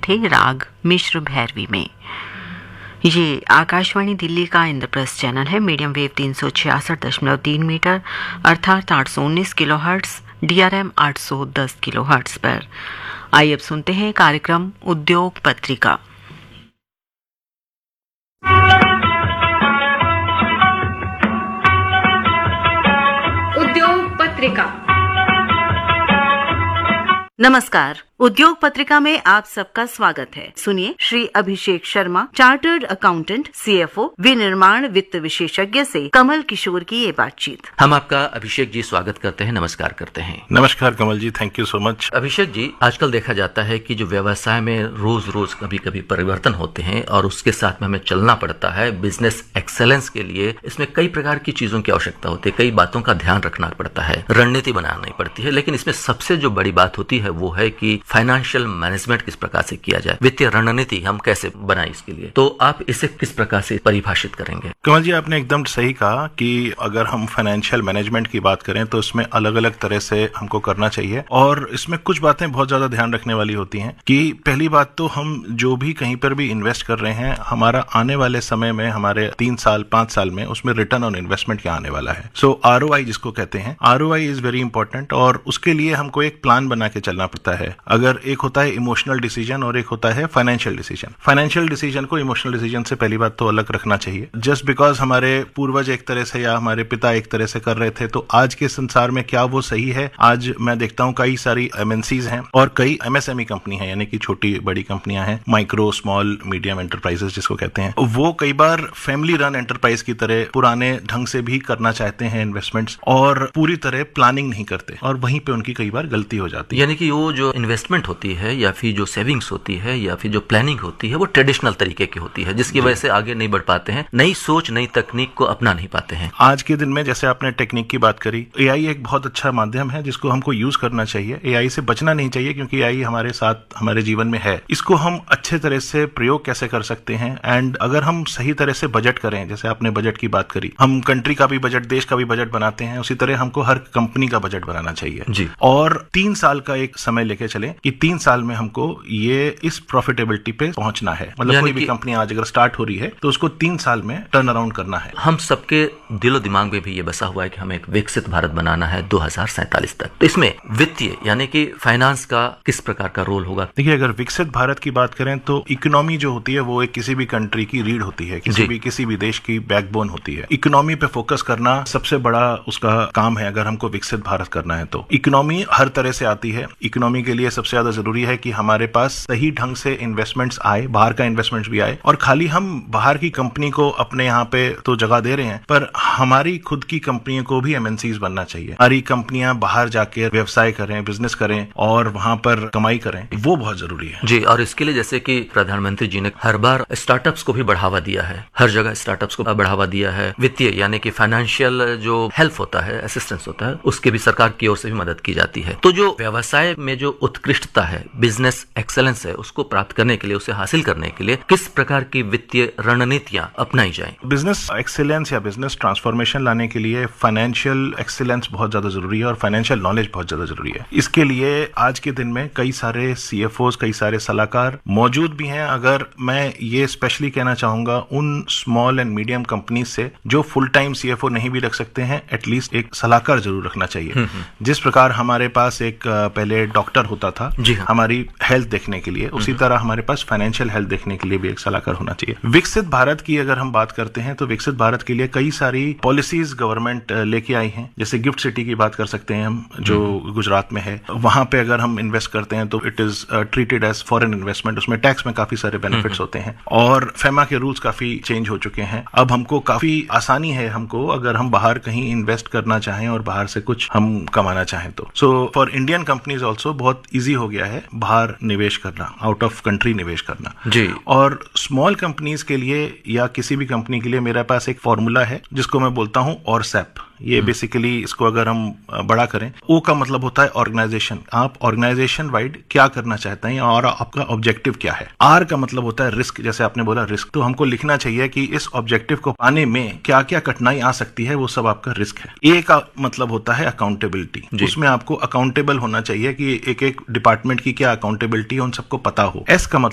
थे राग मिश्र भैरवी में। ये आकाशवाणी दिल्ली का इंद्रप्रस्थ चैनल है। मीडियम वेव 366.3 मीटर अर्थात 819 किलोहर्ट्ज, DRM 810 किलोहर्ट्ज पर। आइए अब सुनते हैं कार्यक्रम उद्योग पत्रिका। उद्योग पत्रिका। नमस्कार, उद्योग पत्रिका में आप सबका स्वागत है। सुनिए Shri Abhishek Sharma, chartered accountant, CFO, विनिर्माण वित्त विशेषज्ञ से कमल किशोर की ये बातचीत। हम आपका अभिषेक जी स्वागत करते हैं, नमस्कार करते हैं। नमस्कार कमल जी, thank you so much. Abhishek ji, आजकल देखा जाता है कि जो व्यवसाय में रोज रोज कभी कभी परिवर्तन होते हैं और उसके साथ में हमें चलना पड़ता है। बिजनेस एक्सेलेंस के लिए इसमें कई प्रकार की चीजों की आवश्यकता होती है, कई बातों का ध्यान रखना पड़ता है, रणनीति बनानी पड़ती है। लेकिन इसमें सबसे जो बड़ी बात होती है वो है कि फाइनेंशियल मैनेजमेंट किस प्रकार से किया जाए, वित्तीय रणनीति हम कैसे बनाएं इसके लिए। तो आप इसे किस प्रकार से परिभाषित करेंगे? कमल जी, आपने एकदम सही कहा कि अगर हम फाइनेंशियल मैनेजमेंट की बात करें तो इसमें अलग अलग तरह से हमको करना चाहिए और इसमें कुछ बातें बहुत ज्यादा ध्यान रखने वाली होती हैं। कि पहली बात तो हम जो भी कहीं पर भी इन्वेस्ट कर रहे हैं, हमारा आने वाले समय में, हमारे 3 साल 5 साल में उसमें रिटर्न ऑन इन्वेस्टमेंट क्या आने वाला है। सो ROI जिसको कहते हैं, ROI इज वेरी इंपॉर्टेंट और उसके लिए हमको एक प्लान बना के चलना पड़ता है। अगर एक होता है इमोशनल डिसीजन और एक होता है फाइनेंशियल डिसीजन। फाइनेंशियल डिसीजन को इमोशनल डिसीजन से पहली बात तो अलग रखना चाहिए। जस्ट बिकॉज हमारे पूर्वज एक तरह से या हमारे पिता एक तरह से कर रहे थे तो आज के संसार में क्या वो सही है? आज मैं देखता हूं कई सारी MNCs हैं और कई MSME कंपनी है, यानी कि छोटी बड़ी कंपनियां हैं, माइक्रो स्मॉल मीडियम एंटरप्राइजेस जिसको कहते हैं। वो कई बार फैमिली रन एंटरप्राइज की तरह पुराने ढंग से भी करना चाहते हैं इन्वेस्टमेंट्स और पूरी तरह प्लानिंग नहीं करते और वहीं पे उनकी कई बार गलती हो जाती है। यानी कि वो जो इन्वेस्टमेंट होती है या फिर जो सेविंग्स होती है या फिर जो प्लानिंग होती है वो ट्रेडिशनल तरीके की होती है, जिसकी वजह से आगे नहीं बढ़ पाते हैं, नई सोच नई तकनीक को अपना नहीं पाते हैं। आज के दिन में जैसे आपने टेक्निक की बात करी, AI एक बहुत अच्छा माध्यम है जिसको हमको यूज करना चाहिए। AI से बचना नहीं चाहिए क्योंकि AI हमारे साथ हमारे जीवन में है। इसको हम अच्छे तरह से प्रयोग कैसे कर सकते हैं एंड अगर हम सही तरह से बजट करें, जैसे आपने बजट की बात करी, हम कंट्री का भी बजट, देश का भी बजट बनाते हैं, उसी तरह हमको हर कंपनी का बजट बनाना चाहिए जी। और 3 साल का एक समय लेके चले कि 3 साल में हमको ये इस प्रॉफिटेबिलिटी पे पहुंचना है। मतलब कोई भी कंपनी आज अगर स्टार्ट हो रही है तो उसको 3 साल में टर्न अराउंड करना है। हम सबके दिलो दिमाग में भी ये बसा हुआ है कि हमें एक विकसित भारत बनाना है 2047 तक। तो इसमें वित्तीय यानी कि फाइनेंस का किस प्रकार का रोल होगा? देखिए, अगर विकसित भारत की बात करें तो इकोनॉमी जो होती है वो एक किसी भी कंट्री की रीढ़ होती है, किसी भी देश की बैकबोन होती है। इकोनॉमी पे फोकस करना सबसे बड़ा उसका काम है अगर हमको विकसित भारत करना है तो। इकोनॉमी हर तरह से आती है। इकोनॉमी के लिए सबसे ज्यादा जरूरी है कि हमारे पास सही ढंग से इन्वेस्टमेंट्स आए, बाहर का इन्वेस्टमेंट्स भी आए। और खाली हम बाहर की कंपनी को अपने यहाँ पे तो जगह दे रहे हैं, पर हमारी खुद की कंपनियों को भी MNCs बनना चाहिए। हमारी कंपनियां बाहर जाके व्यवसाय करें, बिजनेस करें और वहां पर कमाई करें, वो बहुत जरूरी है जी। और इसके लिए जैसे कि प्रधानमंत्री जी ने हर बार स्टार्टअप्स को भी बढ़ावा दिया है, हर जगह स्टार्टअप्स को बढ़ावा दिया है। वित्तीय यानी कि फाइनेंशियल जो हेल्प होता है, असिस्टेंस होता है, उसके भी सरकार की ओर से भी मदद की जाती है। तो जो व्यवसाय में जो उत्कृष्टता है, बिजनेस एक्सेलेंस है, उसको प्राप्त करने के लिए, उसे हासिल करने के लिए किस प्रकार की वित्तीय रणनीतियां अपनाई जाएं? बिजनेस एक्सेलेंस या बिजनेस ट्रांसफॉर्मेशन लाने के लिए फाइनेंशियल एक्सेलेंस बहुत ज्यादा जरूरी है और फाइनेंशियल नॉलेज बहुत ज्यादा जरूरी है। इसके लिए आज के दिन में कई सारे CFOs, कई सारे सलाहकार मौजूद भी हैं। अगर मैं ये स्पेशली कहना चाहूंगा उन स्मॉल एंड मीडियम कंपनीज से जो फुल टाइम CFO नहीं भी रख सकते हैं, एटलीस्ट एक सलाहकार जरूर रखना चाहिए। जिस प्रकार हमारे पास एक पहले डॉक्टर होता था हमारी हेल्थ देखने के लिए, उसी तरह हमारे पास फाइनेंशियल हेल्थ देखने के लिए भी एक सलाहकार होना चाहिए। विकसित भारत की अगर हम बात करते हैं तो विकसित भारत के लिए कई सारी पॉलिसीज गवर्नमेंट लेके आई हैं। जैसे गिफ्ट सिटी की बात कर सकते हैं हम, जो गुजरात में है। वहां पे अगर हम इन्वेस्ट करते हैं तो it is treated as foreign investment. उसमें टैक्स में काफी सारे बेनिफिट्स होते हैं और FEMA के रूल्स काफी चेंज हो चुके हैं। अब हमको काफी आसानी है हमको अगर हम बाहर कहीं इन्वेस्ट करना चाहें और बाहर से कुछ हम कमाना चाहें तो। So for Indian companies also बहुत ईजी हो गया है बाहर निवेश करना, आउट ऑफ कंट्री निवेश करना जी। और स्मॉल कंपनीज के लिए या किसी भी कंपनी के लिए मेरे पास एक फॉर्मूला है जिसको मैं बोलता हूं ORSAP। ये बेसिकली इसको अगर हम बड़ा करें, O का मतलब होता है ऑर्गेनाइजेशन। आप ऑर्गेनाइजेशन वाइड क्या करना चाहते हैं और आपका ऑब्जेक्टिव क्या है। R का मतलब होता है रिस्क, जैसे आपने बोला रिस्क, तो हमको लिखना चाहिए कि इस ऑब्जेक्टिव को पाने में क्या क्या कठिनाई आ सकती है, वो सब आपका रिस्क है। A का मतलब होता है अकाउंटेबिलिटी, उसमें आपको अकाउंटेबल होना चाहिए कि एक एक डिपार्टमेंट की क्या अकाउंटेबिलिटी है, उन सबको पता हो। S का मतलब